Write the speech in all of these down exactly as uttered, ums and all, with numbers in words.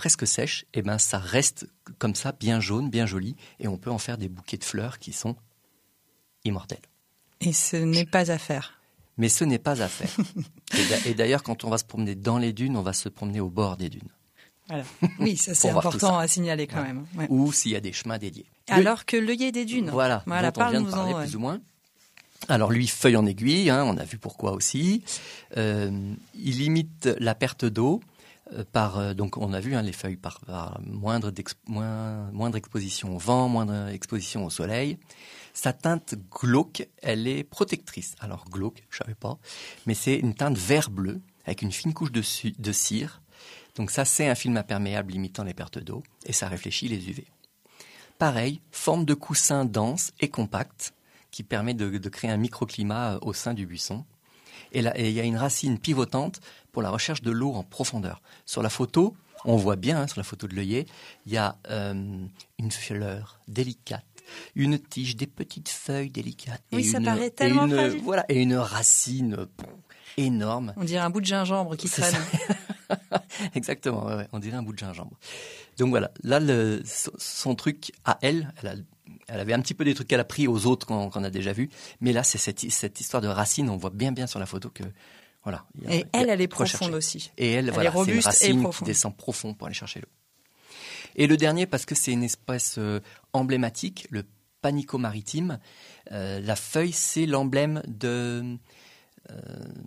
presque sèche, et ben ça reste comme ça, bien jaune, bien joli, et on peut en faire des bouquets de fleurs qui sont immortels. Et ce n'est pas à faire. Mais ce n'est pas à faire. et d'ailleurs, quand on va se promener dans les dunes, on va se promener au bord des dunes. Voilà. Oui, ça c'est important à signaler quand même. Ouais. Ou s'il y a des chemins dédiés. Alors le... que l'œillet des dunes. Voilà, voilà dont on vient de parler en, plus ouais. ou moins. Alors lui, feuille en aiguille, hein, on a vu pourquoi aussi. Euh, il limite la perte d'eau euh, par, euh, donc on a vu hein, les feuilles par, par moindre, moins, moindre exposition au vent, moindre exposition au soleil. Sa teinte glauque, elle est protectrice. Alors glauque, je savais pas, mais c'est une teinte vert-bleu avec une fine couche de, su- de cire. Donc ça, c'est un film imperméable limitant les pertes d'eau et ça réfléchit les U V. Pareil, forme de coussin dense et compact qui permet de, de créer un microclimat au sein du buisson. Et là, il y a une racine pivotante pour la recherche de l'eau en profondeur. Sur la photo, on voit bien, hein, sur la photo de l'œillet, il y a euh, une fleur délicate, une tige, des petites feuilles délicates. Oui, et ça une, paraît tellement et une, fragile. Voilà, et une racine bon, énorme. On dirait un bout de gingembre qui traîne. Exactement, ouais, ouais, on dirait un bout de gingembre. Donc voilà, là, le, son truc à elle, elle, a, elle avait un petit peu des trucs qu'elle a pris aux autres qu'on, qu'on a déjà vus, mais là, c'est cette, cette histoire de racine, on voit bien bien sur la photo que... Voilà, y a, et elle, elle est profonde aussi. Et elle, elle voilà, est robuste c'est une racine et qui descend profond pour aller chercher l'eau. Et le dernier, parce que c'est une espèce euh, emblématique, le panico maritime. Euh, la feuille, c'est l'emblème de, euh,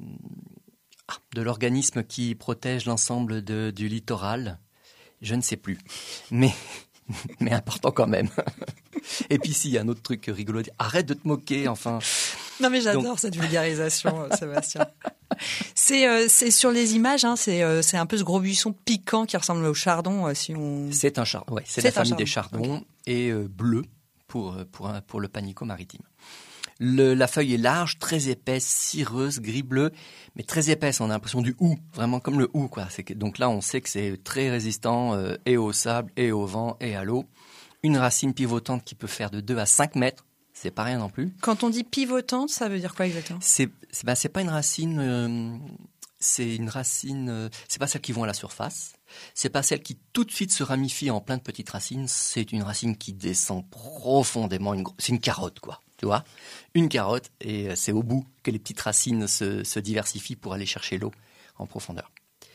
de l'organisme qui protège l'ensemble de, du littoral. Je ne sais plus, mais, mais important quand même. Et puis s'il y a un autre truc rigolo, arrête de te moquer, enfin. Non mais j'adore Donc... cette vulgarisation, Sébastien. C'est, euh, c'est sur les images, hein, c'est, euh, c'est un peu ce gros buisson piquant qui ressemble au chardon. Euh, si on... C'est un chardon, ouais, c'est, c'est la famille chardon. des chardons okay. et euh, bleu pour, pour, pour le panico maritime. Le, la feuille est large, très épaisse, cireuse, gris-bleu, mais très épaisse. On a l'impression du hou, vraiment comme le hou, quoi. C'est que, donc là, on sait que c'est très résistant euh, et au sable, et au vent, et à l'eau. Une racine pivotante qui peut faire de deux à cinq mètres. C'est pas rien non plus. Quand on dit pivotante, ça veut dire quoi exactement ? C'est, c'est, ben, c'est pas une racine. Euh, c'est une racine. Euh, c'est pas celles qui vont à la surface. C'est pas celle qui tout de suite se ramifie en plein de petites racines. C'est une racine qui descend profondément. Une, c'est une carotte, quoi. Tu vois ? Une carotte, et c'est au bout que les petites racines se, se diversifient pour aller chercher l'eau en profondeur.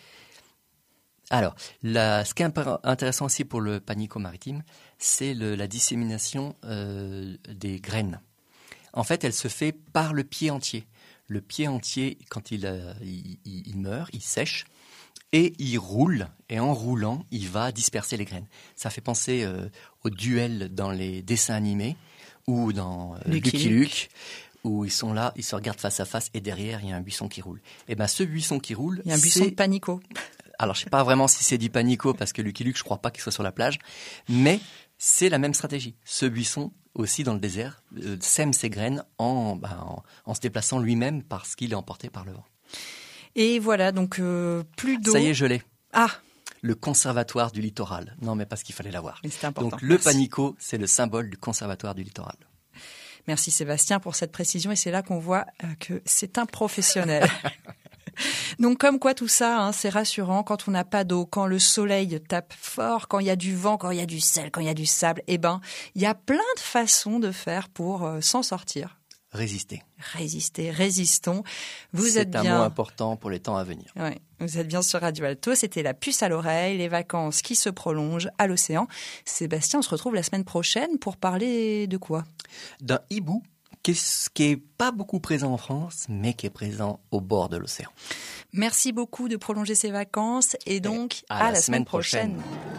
Alors, la, ce qui est intéressant aussi pour le panico maritime, c'est le, la dissémination euh, des graines. En fait, elle se fait par le pied entier. Le pied entier, quand il, euh, il, il meurt, il sèche, et il roule. Et en roulant, il va disperser les graines. Ça fait penser euh, au duel dans les dessins animés, ou dans euh, Lucky, Lucky Luke, où ils sont là, ils se regardent face à face, et derrière, il y a un buisson qui roule. Et bien, ce buisson qui roule, il y a un buisson c'est... de panico. Alors, je ne sais pas vraiment si c'est du panico, parce que Lucky Luke, je ne crois pas qu'il soit sur la plage, mais c'est la même stratégie. Ce buisson, aussi dans le désert, euh, sème ses graines en, ben, en, en se déplaçant lui-même parce qu'il est emporté par le vent. Et voilà, donc euh, plus d'eau. Ça y est, je l'ai. Ah. Le conservatoire du littoral. Non, mais parce qu'il fallait l'avoir. Mais c'était important. Donc, le Merci. Panico, c'est le symbole du conservatoire du littoral. Merci Sébastien pour cette précision, et c'est là qu'on voit euh, que c'est un professionnel. Donc comme quoi tout ça, hein, c'est rassurant quand on n'a pas d'eau, quand le soleil tape fort, quand il y a du vent, quand il y a du sel, quand il y a du sable. Eh ben, il y a plein de façons de faire pour euh, s'en sortir. Résister. Résister, résistons. Vous c'est êtes bien. C'est un mot important pour les temps à venir. Oui, vous êtes bien sur Radio Alto. C'était la puce à l'oreille, les vacances qui se prolongent à l'océan. Sébastien, on se retrouve la semaine prochaine pour parler de quoi ? D'un hibou qui n'est pas beaucoup présent en France, mais qui est présent au bord de l'océan. Merci beaucoup de prolonger ces vacances et donc et à, à la, la semaine, semaine prochaine.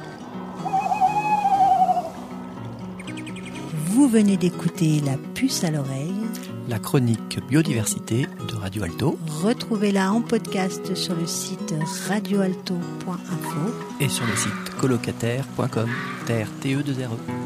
prochaine. Vous venez d'écouter La puce à l'oreille, la chronique biodiversité de Radio Alto. Retrouvez-la en podcast sur le site radio alto point info et sur le site colocataire point com, T R T E deux R E.